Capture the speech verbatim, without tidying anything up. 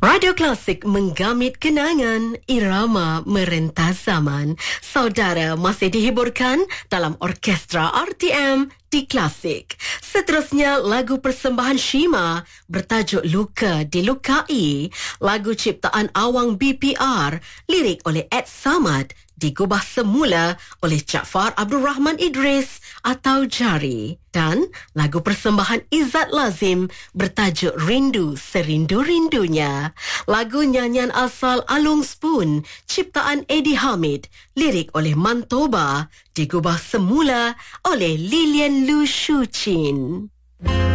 Radio Klasik menggamit kenangan, irama merentas zaman. Saudara masih dihiburkan dalam orkestra R T M di Klasik. Seterusnya, lagu persembahan Shima bertajuk Luka Dilukai. Lagu ciptaan Awang B P R, lirik oleh Ed Samad, digubah semula oleh Jaafar Abdul Rahman Idris atau Jari. Dan lagu persembahan Izzat Lazim bertajuk Rindu Serindu-Rindunya. Lagu nyanyian asal Alung Spoon, ciptaan Eddie Hamid, lirik oleh Mantoba, digubah semula oleh Lilian Lu Shuqin.